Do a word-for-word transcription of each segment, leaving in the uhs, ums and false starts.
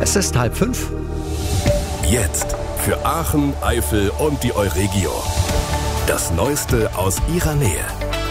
Es ist halb fünf. Jetzt für Aachen, Eifel und die Euregio. Das Neueste aus ihrer Nähe.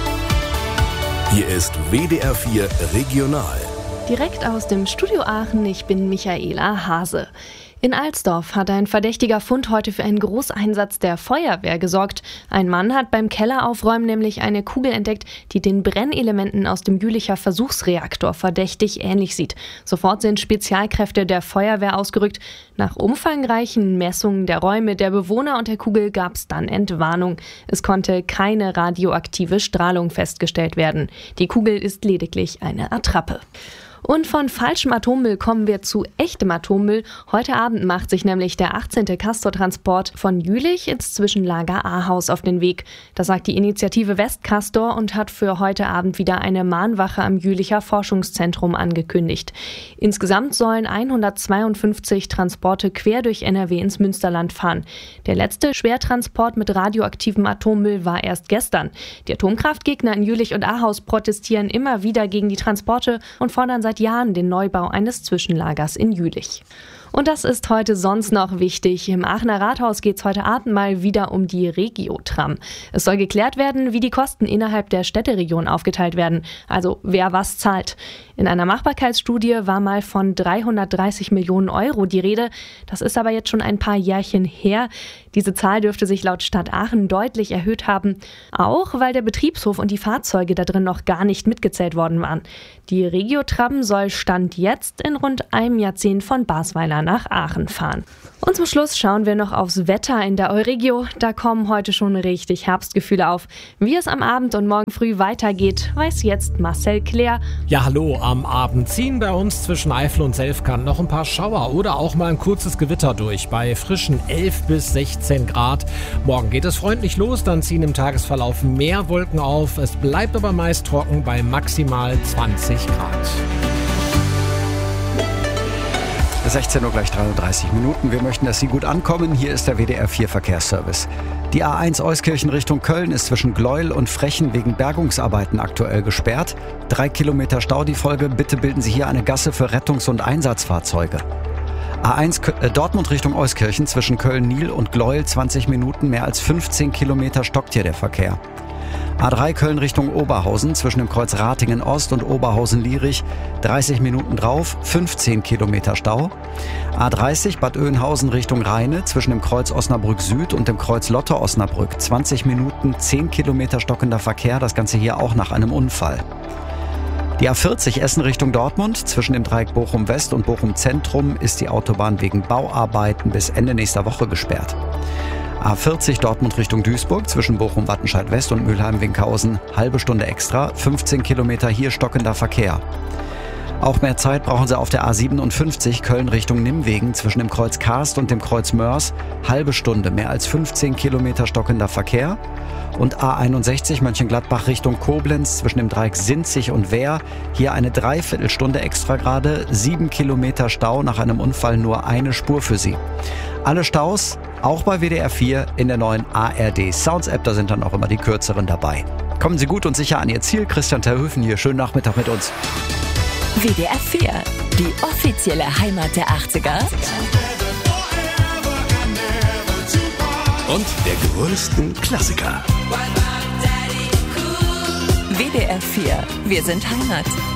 Hier ist W D R vier Regional. Direkt aus dem Studio Aachen, ich bin Michaela Hase. In Alsdorf hat ein verdächtiger Fund heute für einen Großeinsatz der Feuerwehr gesorgt. Ein Mann hat beim Kelleraufräumen nämlich eine Kugel entdeckt, die den Brennelementen aus dem Jülicher Versuchsreaktor verdächtig ähnlich sieht. Sofort sind Spezialkräfte der Feuerwehr ausgerückt. Nach umfangreichen Messungen der Räume der Bewohner und der Kugel gab es dann Entwarnung. Es konnte keine radioaktive Strahlung festgestellt werden. Die Kugel ist lediglich eine Attrappe. Und von falschem Atommüll kommen wir zu echtem Atommüll. Heute Abend macht sich nämlich der achtzehnte Castor-Transport von Jülich ins Zwischenlager Ahaus auf den Weg. Das sagt die Initiative Westcastor und hat für heute Abend wieder eine Mahnwache am Jülicher Forschungszentrum angekündigt. Insgesamt sollen hundertzweiundfünfzig Transporte quer durch N R W ins Münsterland fahren. Der letzte Schwertransport mit radioaktivem Atommüll war erst gestern. Die Atomkraftgegner in Jülich und Ahaus protestieren immer wieder gegen die Transporte und fordern seit Jahren den Neubau eines Zwischenlagers in Jülich. Und das ist heute sonst noch wichtig. Im Aachener Rathaus geht es heute Abend mal wieder um die Regio-Tram. Es soll geklärt werden, wie die Kosten innerhalb der Städteregion aufgeteilt werden, also wer was zahlt. In einer Machbarkeitsstudie war mal von dreihundertdreißig Millionen Euro die Rede. Das ist aber jetzt schon ein paar Jährchen her. Diese Zahl dürfte sich laut Stadt Aachen deutlich erhöht haben, auch weil der Betriebshof und die Fahrzeuge da drin noch gar nicht mitgezählt worden waren. Die Regio-Tram soll Stand jetzt in rund einem Jahrzehnt von Basweiler nach Aachen fahren. Und zum Schluss schauen wir noch aufs Wetter in der Euregio. Da kommen heute schon richtig Herbstgefühle auf. Wie es am Abend und morgen früh weitergeht, weiß jetzt Marcel Claire. Ja, hallo. Am Abend ziehen bei uns zwischen Eifel und Selfkant noch ein paar Schauer oder auch mal ein kurzes Gewitter durch bei frischen elf bis sechzehn Grad. Morgen geht es freundlich los, dann ziehen im Tagesverlauf mehr Wolken auf. Es bleibt aber meist trocken bei maximal zwanzig Grad. sechzehn Uhr gleich dreiunddreißig Minuten. Wir möchten, dass Sie gut ankommen. Hier ist der W D R vier Verkehrsservice. Die A eins Euskirchen Richtung Köln ist zwischen Gleuel und Frechen wegen Bergungsarbeiten aktuell gesperrt. Drei Kilometer Stau die Folge. Bitte bilden Sie hier eine Gasse für Rettungs- und Einsatzfahrzeuge. A eins K- äh, Dortmund Richtung Euskirchen zwischen Köln-Niel und Gleuel zwanzig Minuten. Mehr als fünfzehn Kilometer stockt hier der Verkehr. A drei Köln Richtung Oberhausen zwischen dem Kreuz Ratingen Ost und Oberhausen-Lierich dreißig Minuten drauf, fünfzehn Kilometer Stau. A dreißig Bad Oeynhausen Richtung Rheine zwischen dem Kreuz Osnabrück Süd und dem Kreuz Lotte Osnabrück zwanzig Minuten, zehn Kilometer stockender Verkehr, das Ganze hier auch nach einem Unfall. Die A vierzig Essen Richtung Dortmund zwischen dem Dreieck Bochum West und Bochum Zentrum ist die Autobahn wegen Bauarbeiten bis Ende nächster Woche gesperrt. A vierzig Dortmund Richtung Duisburg zwischen Bochum-Wattenscheid West und Mülheim-Winkhausen halbe Stunde extra, fünfzehn Kilometer hier stockender Verkehr. Auch mehr Zeit brauchen Sie auf der A siebenundfünfzig Köln Richtung Nimwegen zwischen dem Kreuz Karst und dem Kreuz Mörs, halbe Stunde, mehr als fünfzehn Kilometer stockender Verkehr. Und A einundsechzig Mönchengladbach Richtung Koblenz zwischen dem Dreieck Sinzig und Wehr, hier eine Dreiviertelstunde extra gerade, sieben Kilometer Stau, nach einem Unfall nur eine Spur für Sie. Alle Staus, auch bei W D R vier in der neuen A R D Sounds App, da sind dann auch immer die kürzeren dabei. Kommen Sie gut und sicher an Ihr Ziel. Christian Terhöfen hier, schönen Nachmittag mit uns. W D R vier, die offizielle Heimat der achtziger. Und der größten Klassiker. W D R vier, wir sind Heimat.